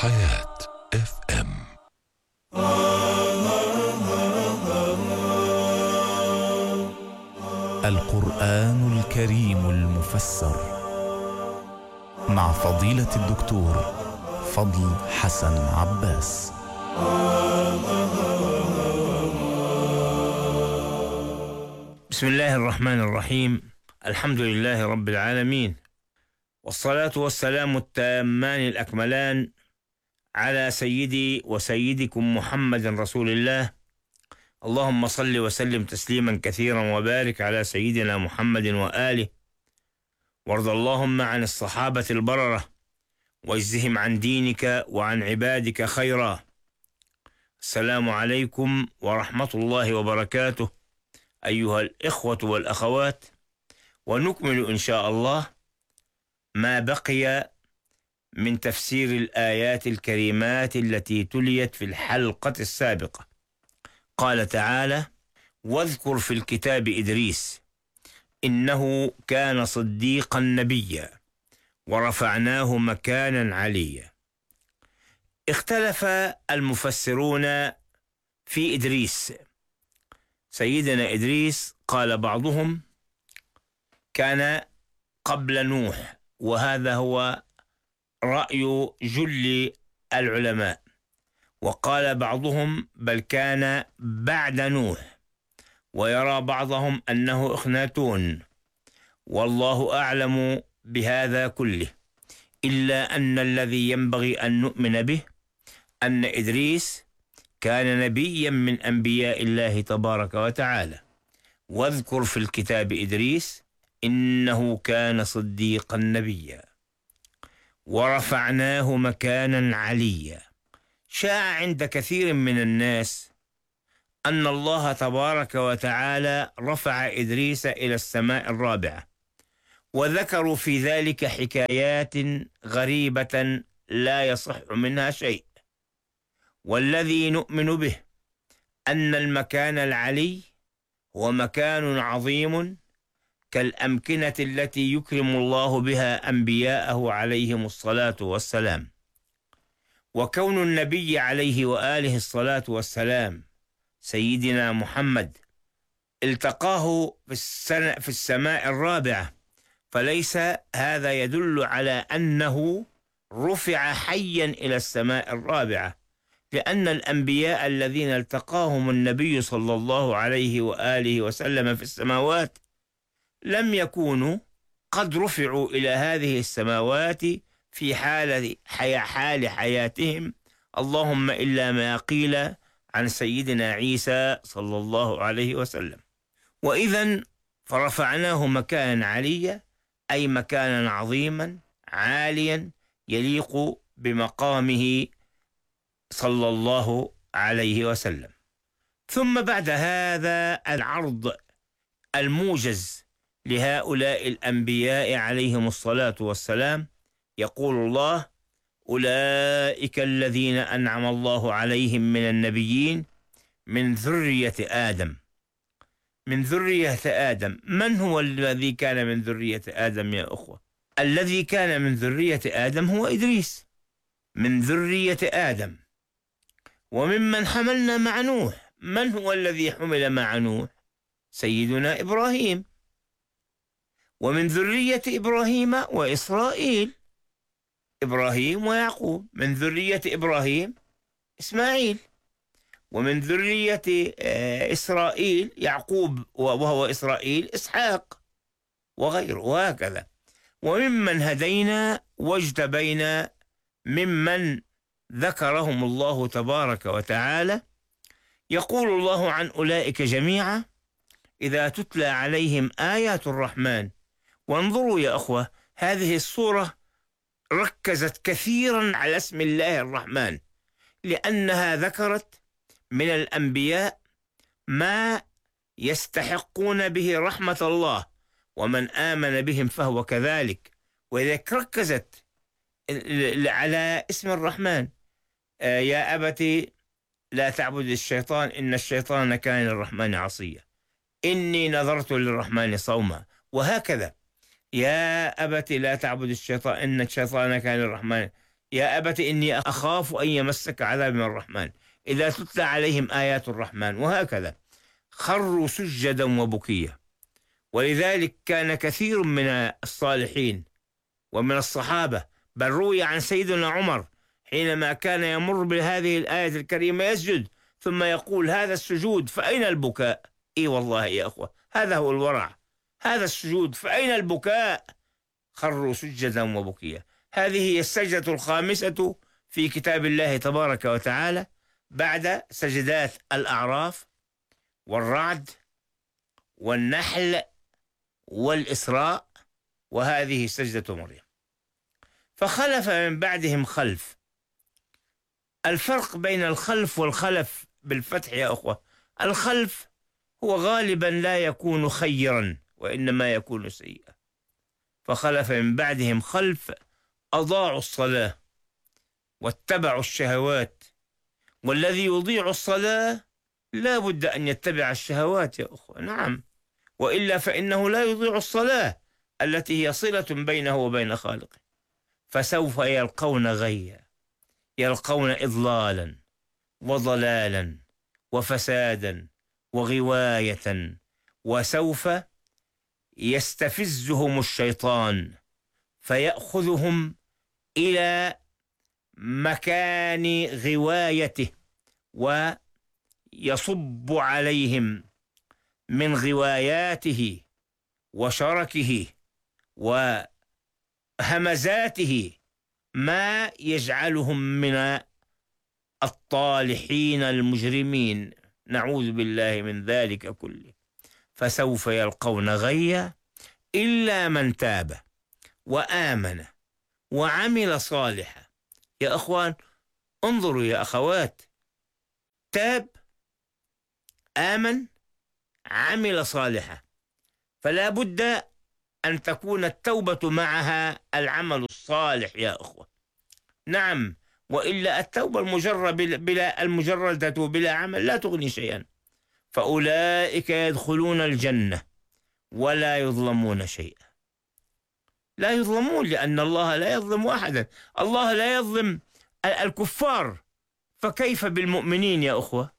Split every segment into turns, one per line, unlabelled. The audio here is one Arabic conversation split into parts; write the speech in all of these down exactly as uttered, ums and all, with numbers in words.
حياة اف ام.
القرآن الكريم المفسر مع فضيلة الدكتور فضل حسن عباس.
بسم الله الرحمن الرحيم. الحمد لله رب العالمين، والصلاة والسلام التامان الأكملان على سيدي وسيدكم محمد رسول الله. اللهم صل وسلم تسليما كثيرا وبارك على سيدنا محمد وآله، وارض اللهم عن الصحابة البررة واجزهم عن دينك وعن عبادك خيرا. السلام عليكم ورحمة الله وبركاته أيها الإخوة والأخوات، ونكمل إن شاء الله ما بقي من تفسير الآيات الكريمات التي تليت في الحلقة السابقة. قال تعالى: واذكر في الكتاب إدريس إنه كان صديقا نبيا ورفعناه مكانا عليا. اختلف المفسرون في إدريس. سيدنا إدريس قال بعضهم كان قبل نوح، وهذا هو رأي جل العلماء، وقال بعضهم بل كان بعد نوح، ويرى بعضهم أنه إخناتون، والله أعلم بهذا كله، إلا أن الذي ينبغي أن نؤمن به أن إدريس كان نبيا من أنبياء الله تبارك وتعالى. واذكر في الكتاب إدريس إنه كان صديقا نبيا ورفعناه مكانا عليا. شاع عند كثير من الناس أن الله تبارك وتعالى رفع إدريس إلى السماء الرابعة، وذكروا في ذلك حكايات غريبة لا يصح منها شيء. والذي نؤمن به أن المكان العلي هو مكان عظيم كالأمكنة التي يكرم الله بها أنبياءه عليهم الصلاة والسلام. وكون النبي عليه وآله الصلاة والسلام سيدنا محمد التقاه في, السنة في السماء الرابعة، فليس هذا يدل على أنه رفع حيا إلى السماء الرابعة، لأن الأنبياء الذين التقاهم النبي صلى الله عليه وآله وسلم في السماوات لم يكونوا قد رفعوا إلى هذه السماوات في حال حياة حال حياتهم، اللهم إلا ما قيل عن سيدنا عيسى صلى الله عليه وسلم. وإذن فرفعناه مكانا عليا، أي مكانا عظيما عاليا يليق بمقامه صلى الله عليه وسلم. ثم بعد هذا العرض الموجز لهؤلاء الأنبياء عليهم الصلاة والسلام، يقول الله: أولئك الذين أنعم الله عليهم من النبيين من ذرية آدم. من ذرية آدم، من هو الذي كان من ذرية آدم يا أخوة؟ الذي كان من ذرية آدم هو إدريس، من ذرية آدم. وممن حملنا مع نوح، من هو الذي حمل مع نوح؟ سيدنا إبراهيم. ومن ذرية إبراهيم وإسرائيل، إبراهيم ويعقوب. من ذرية إبراهيم إسماعيل. ومن ذرية إسرائيل يعقوب وهو إسرائيل إسحاق وغيره، وهكذا. وممن هدينا واجتبينا ممن ذكرهم الله تبارك وتعالى، يقول الله عن أولئك جميعا: إذا تتلى عليهم آيات الرحمن. وانظروا يا أخوة، هذه الصورة ركزت كثيرا على اسم الله الرحمن، لأنها ذكرت من الأنبياء ما يستحقون به رحمة الله، ومن آمن بهم فهو كذلك. وإذا ركزت على اسم الرحمن: آه يا أبت لا تعبد الشيطان إن الشيطان كان للرحمن عصيا، إني نظرت للرحمن صوما، وهكذا: يا أبت لا تعبد الشيطان إن الشيطان كان للرحمن يا أبت إني أخاف أن يمسك عذاب من الرحمن إذا تتلى عليهم آيات الرحمن، وهكذا خروا سجدا وبكيا. ولذلك كان كثير من الصالحين ومن الصحابة، بل روي عن سيدنا عمر حينما كان يمر بهذه الآية الكريمة يسجد ثم يقول هذا السجود فأين البكاء؟ إي والله يا أخوة، هذا هو الورع، هذا السجود فأين البكاء؟ خروا سجدا وبكيا. هذه هي السجدة الخامسة في كتاب الله تبارك وتعالى بعد سجدات الأعراف والرعد والنحل والإسراء، وهذه سجدة مريم. فخلف من بعدهم خلف. الفرق بين الخلف والخلف بالفتح يا أخوة، الخلف هو غالبا لا يكون خيرا وإنما يكون سيئا. فخلف من بعدهم خلف أضاعوا الصلاة واتبعوا الشهوات، والذي يضيع الصلاة لا بد أن يتبع الشهوات يا أخوة، نعم، وإلا فإنه لا يضيع الصلاة التي هي صلة بينه وبين خالقه. فسوف يلقون غيا، يلقون إضلالا وضلالا وفسادا وغواية، وسوف يستفزهم الشيطان فيأخذهم إلى مكان غوايته ويصب عليهم من غواياته وشركه وهمزاته ما يجعلهم من الطالحين المجرمين، نعوذ بالله من ذلك كله. فسوف يلقون غيا إلا من تاب وآمن وعمل صالحا. يا أخوان انظروا يا أخوات، تاب، آمن، عمل صالحا، فلا بد أن تكون التوبة معها العمل الصالح يا أخوة، نعم، وإلا التوبة المجرد بلا المجردة بلا عمل لا تغني شيئا. فأولئك يدخلون الجنة ولا يظلمون شيئا، لا يظلمون، لأن الله لا يظلم أحدا، الله لا يظلم الكفار، فكيف بالمؤمنين يا أخوة؟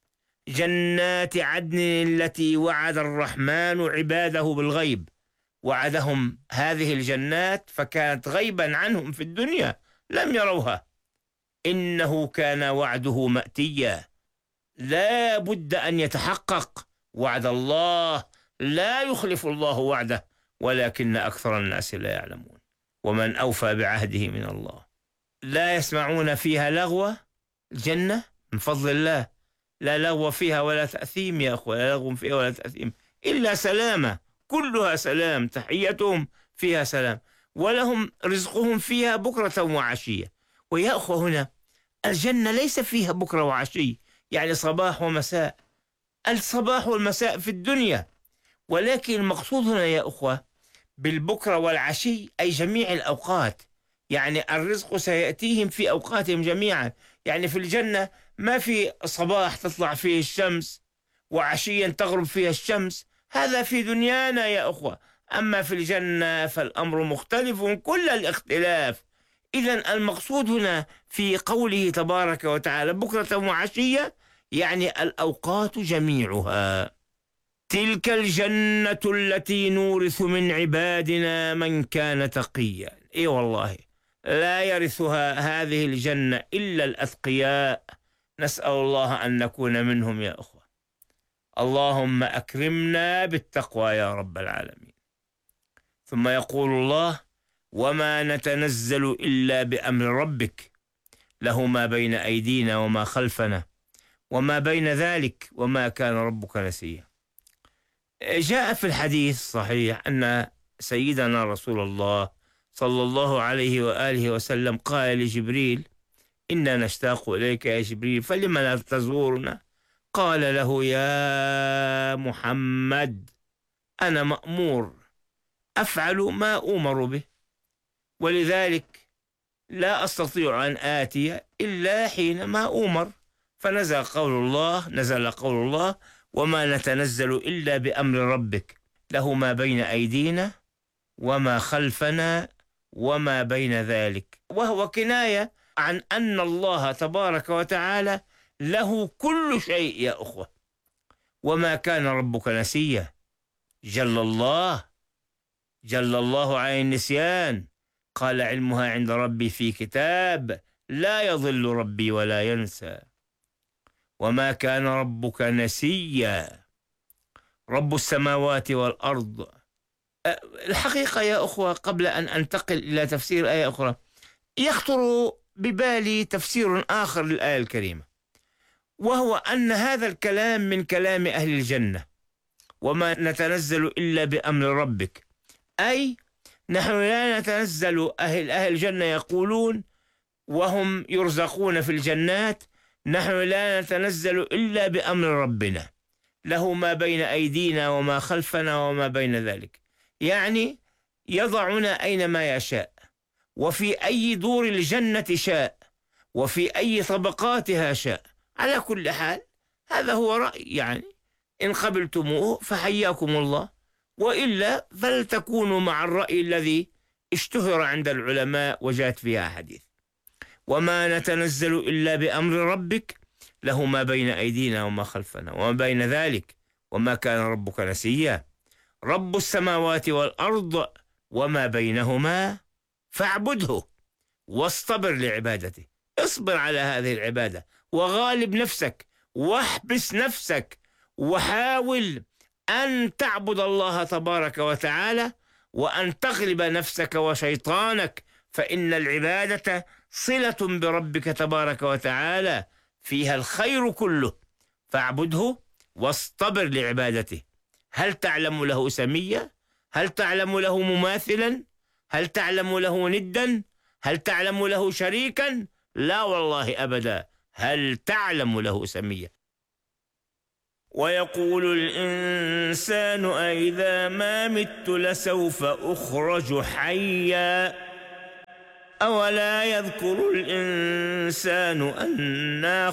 جنات عدن التي وعد الرحمن عباده بالغيب، وعدهم هذه الجنات فكانت غيبا عنهم في الدنيا، لم يروها، إنه كان وعده مأتيا، لا بد أن يتحقق وعد الله، لا يخلف الله وعده، ولكن أكثر الناس لا يعلمون. ومن أوفى بعهده من الله. لا يسمعون فيها لغوة، الجنة من فضل الله لا لغو فيها ولا تأثيم يا أخوة، لا لغو فيها ولا تأثيم إلا سلامة، كلها سلام، تحيتهم فيها سلام، ولهم رزقهم فيها بكرة وعشية. ويا أخوة هنا الجنة ليس فيها بكرة وعشي، يعني صباح ومساء، الصباح والمساء في الدنيا، ولكن المقصود هنا يا أخوة بالبكرة والعشي أي جميع الأوقات، يعني الرزق سيأتيهم في أوقاتهم جميعا. يعني في الجنة ما في صباح تطلع فيه الشمس وعشيا تغرب فيها الشمس، هذا في دنيانا يا أخوة، أما في الجنة فالأمر مختلف كل الاختلاف. إذن المقصود هنا في قوله تبارك وتعالى بكرة وعشية يعني الأوقات جميعها. تلك الجنة التي نورث من عبادنا من كان تقيا. إي والله لا يرثها هذه الجنة إلا الأتقياء، نسأل الله أن نكون منهم يا أخوة. اللهم أكرمنا بالتقوى يا رب العالمين. ثم يقول الله وما نتنزل إلا بأمر ربك له ما بين أيدينا وما خلفنا وما بين ذلك وما كان ربك نسيا. جاء في الحديث الصحيح أن سيدنا رسول الله صلى الله عليه وآله وسلم قال لجبريل إنا نشتاق إليك يا جبريل فلما لا تزورنا؟ قال له يا محمد أنا مأمور أفعل ما أؤمر به، ولذلك لا أستطيع أن آتي إلا حينما أؤمر. فنزل قول الله نزل قول الله وما نتنزل إلا بأمر ربك له ما بين أيدينا وما خلفنا وما بين ذلك، وهو كناية عن أن الله تبارك وتعالى له كل شيء يا أخوة. وما كان ربك نسيا، جل الله جل الله عن النسيان، قال علمها عند ربي في كتاب لا يضل ربي ولا ينسى. وما كان ربك نسيا، رب السماوات والأرض. الحقيقة يا أخوة، قبل أن أنتقل إلى تفسير آية أخرى، يخطر ببالي تفسير آخر للآية الكريمة، وهو أن هذا الكلام من كلام أهل الجنة. وما نتنزل إلا بأمر ربك، أي نحن لا نتنزل. أهل أهل الجنة يقولون وهم يرزقون في الجنات: نحن لا نتنزل إلا بأمر ربنا، له ما بين أيدينا وما خلفنا وما بين ذلك. يعني يضعنا أينما يشاء، وفي أي دور الجنة شاء، وفي أي طبقاتها شاء. على كل حال هذا هو رأي، يعني إن قبلتموه فحياكم الله، وإلا فلتكونوا مع الرأي الذي اشتهر عند العلماء وجاءت فيها حديث: وما نتنزل إلا بأمر ربك، له ما بين أيدينا وما خلفنا وما بين ذلك، وما كان ربك نسيا، رب السماوات والأرض وما بينهما فاعبده واصطبر لعبادته. اصبر على هذه العبادة، وغالب نفسك، واحبس نفسك، وحاول أن تعبد الله تبارك وتعالى، وأن تغلب نفسك وشيطانك، فإن العبادة صلة بربك تبارك وتعالى، فيها الخير كله. فاعبده واصطبر لعبادته. هل تعلم له سميا؟ هل تعلم له مماثلا؟ هل تعلم له ندا؟ هل تعلم له شريكا؟ لا والله أبدا. هل تعلم له سميا؟ ويقول الإنسان أإذا ما مت لسوف أخرج حيا، أولا يذكر الإنسان أنا